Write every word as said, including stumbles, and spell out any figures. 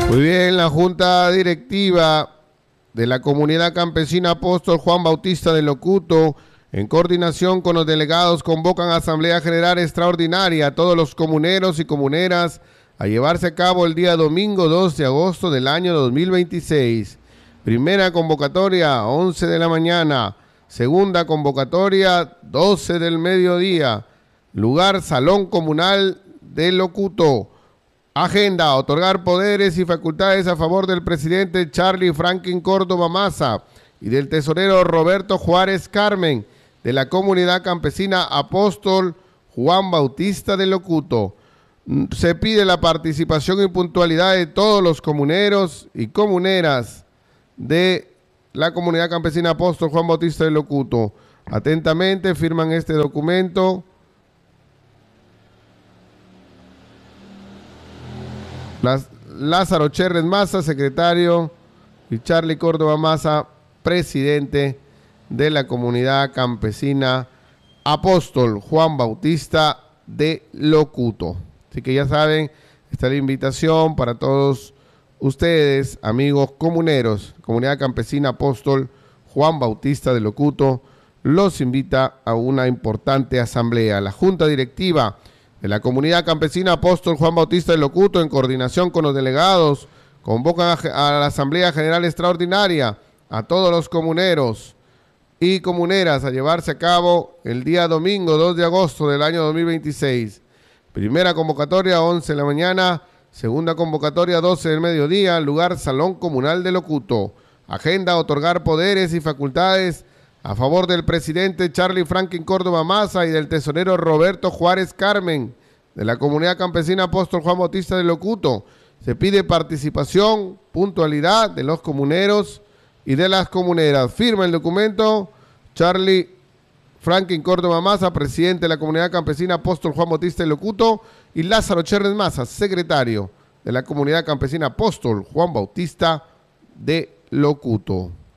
Muy bien, la Junta Directiva de la Comunidad Campesina Apóstol Juan Bautista de Locuto, en coordinación con los delegados, convocan a Asamblea General Extraordinaria a todos los comuneros y comuneras a llevarse a cabo el día domingo dos de agosto del año dos mil veintiséis. Primera convocatoria, once de la mañana. Segunda convocatoria, doce del mediodía. Lugar, Salón Comunal de Locuto. Agenda, otorgar poderes y facultades a favor del presidente Charlie Franklin Córdoba Maza y del tesorero Roberto Juárez Carmen, de la Comunidad Campesina Apóstol Juan Bautista de Locuto. Se pide la participación y puntualidad de todos los comuneros y comuneras de la Comunidad Campesina Apóstol Juan Bautista de Locuto. Atentamente firman este documento Las, Lázaro Cherres Maza, secretario, y Charlie Córdoba Maza, presidente de la Comunidad Campesina Apóstol Juan Bautista de Locuto. Así que ya saben, está la invitación para todos ustedes, amigos comuneros. Comunidad Campesina Apóstol Juan Bautista de Locuto los invita a una importante asamblea. La Junta Directiva de la Comunidad Campesina Apóstol Juan Bautista de Locuto, en coordinación con los delegados, convocan a, a la Asamblea General Extraordinaria a todos los comuneros y comuneras a llevarse a cabo el día domingo dos de agosto del año dos mil veintiséis. Primera convocatoria, once de la mañana. Segunda convocatoria, doce del mediodía. Lugar, Salón Comunal de Locuto. Agenda, otorgar poderes y facultades a favor del presidente Charlie Franklin Córdoba Maza y del tesorero Roberto Juárez Carmen, de la Comunidad Campesina Apóstol Juan Bautista de Locuto. Se pide participación, puntualidad de los comuneros y de las comuneras. Firma el documento Charlie Franklin Córdoba Maza, presidente de la Comunidad Campesina Apóstol Juan Bautista de Locuto, y Lázaro Cherres Maza, secretario de la Comunidad Campesina Apóstol Juan Bautista de Locuto.